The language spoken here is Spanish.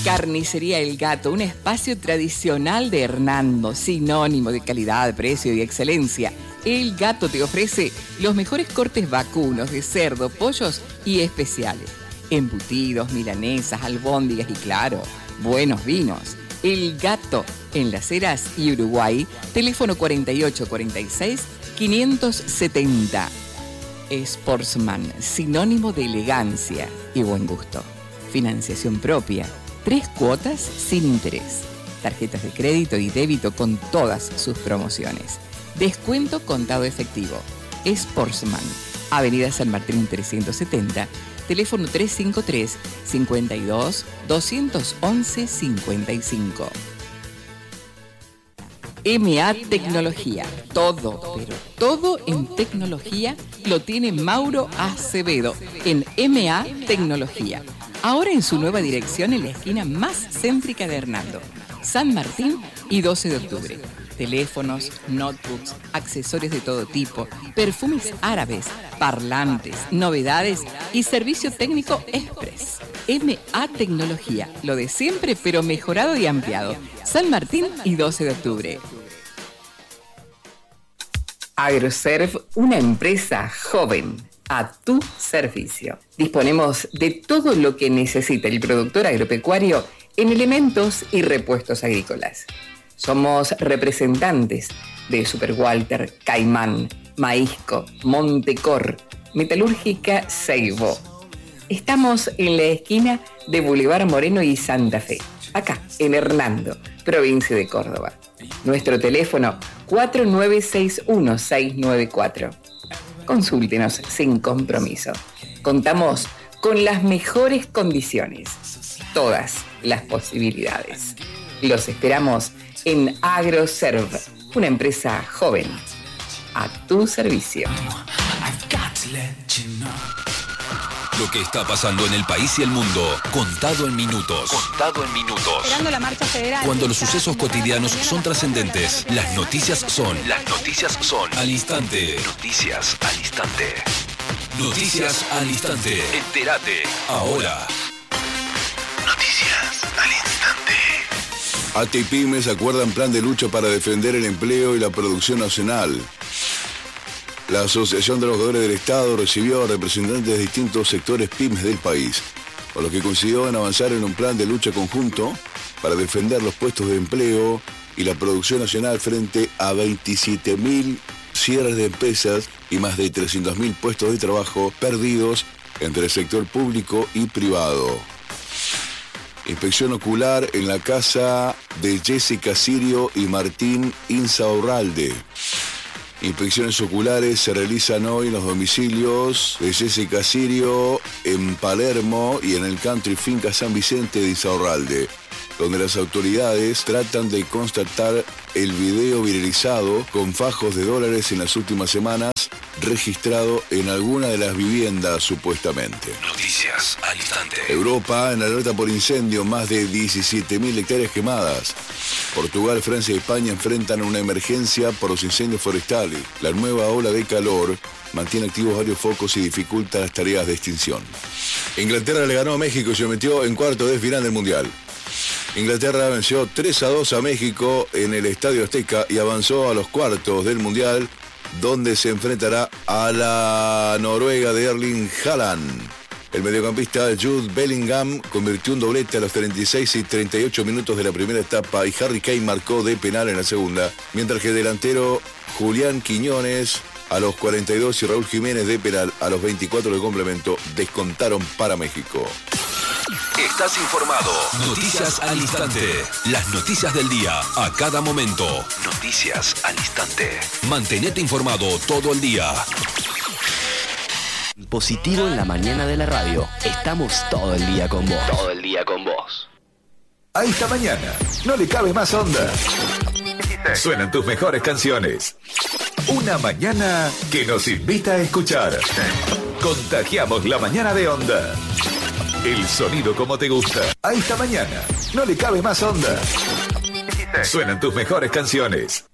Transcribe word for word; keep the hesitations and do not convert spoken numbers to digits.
Carnicería El Gato, un espacio tradicional de Hernando, sinónimo de calidad, precio y excelencia. El Gato te ofrece los mejores cortes vacunos de cerdo, pollos y especiales. Embutidos, milanesas, albóndigas y claro, buenos vinos. El Gato, en Las Heras y Uruguay, teléfono cuarenta y ocho cuarenta y seis, quinientos setenta. Sportsman, sinónimo de elegancia y buen gusto. Financiación propia. Tres cuotas sin interés. Tarjetas de crédito y débito con todas sus promociones. Descuento contado efectivo. Sportsman, Avenida San Martín trescientos setenta, teléfono trescientos cincuenta y tres, cincuenta y dos, doscientos once, cincuenta y cinco. M A Tecnología. Todo, pero todo en tecnología lo tiene Mauro Acevedo en M A Tecnología. Ahora en su nueva dirección en la esquina más céntrica de Hernando, San Martín y doce de octubre. Teléfonos, notebooks, accesorios de todo tipo, perfumes árabes, parlantes, novedades y servicio técnico express. M A Tecnología, lo de siempre pero mejorado y ampliado. San Martín y doce de octubre. Agroserv, una empresa joven a tu servicio. Disponemos de todo lo que necesita el productor agropecuario en elementos y repuestos agrícolas. Somos representantes de Super Walter, Caimán, Maízco, Montecor, Metalúrgica Seibo. Estamos en la esquina de Boulevard Moreno y Santa Fe, acá en Hernando, provincia de Córdoba. Nuestro teléfono cuatro nueve seis uno, seis nueve cuatro. Consúltenos sin compromiso. Contamos con las mejores condiciones, todas las posibilidades. Los esperamos en Agroserv, una empresa joven a tu servicio. Lo que está pasando en el país y el mundo, contado en minutos. Contado en minutos. Esperando la marcha federal. Cuando los sucesos cotidianos son trascendentes, las noticias son. Las noticias son. Al instante. Noticias al instante. Noticias al instante. Entérate ahora. Noticias al instante. A T y Pymes acuerdan plan de lucha para defender el empleo y la producción nacional. La Asociación de Trabajadores del Estado recibió a representantes de distintos sectores pymes del país, por lo que coincidió en avanzar en un plan de lucha conjunto para defender los puestos de empleo y la producción nacional frente a veintisiete mil cierres de empresas y más de trescientos mil puestos de trabajo perdidos entre el sector público y privado. Inspección ocular en la casa de Jessica Sirio y Martín Insaurralde. Inspecciones oculares se realizan hoy en los domicilios de Jessica Sirio en Palermo y en el Country Finca San Vicente de Insaurralde, donde las autoridades tratan de constatar el video viralizado con fajos de dólares en las últimas semanas registrado en alguna de las viviendas supuestamente. Noticias al instante. Europa en alerta por incendio, más de diecisiete mil hectáreas quemadas. Portugal, Francia y España enfrentan una emergencia por los incendios forestales. La nueva ola de calor mantiene activos varios focos y dificulta las tareas de extinción. Inglaterra le ganó a México y se metió en cuarto de final del Mundial. Inglaterra venció tres a dos a México en el Estadio Azteca y avanzó a los cuartos del Mundial, donde se enfrentará a la Noruega de Erling Haaland. El mediocampista Jude Bellingham convirtió un doblete a los treinta y seis y treinta y ocho minutos de la primera etapa y Harry Kane marcó de penal en la segunda, mientras que el delantero Julián Quiñones a los cuarenta y dos y Raúl Jiménez de penal a los veinticuatro de complemento descontaron para México. Estás informado. Noticias al instante. Las noticias del día a cada momento. Noticias al instante. Mantenete informado todo el día. Positivo en la mañana de la radio. Estamos todo el día con vos. Todo el día con vos. A esta mañana no le cabe más onda. Suenan tus mejores canciones. Una mañana que nos invita a escuchar. Contagiamos la mañana de Onda. El sonido como te gusta. A esta mañana no le cabe más onda. Suenan tus mejores canciones.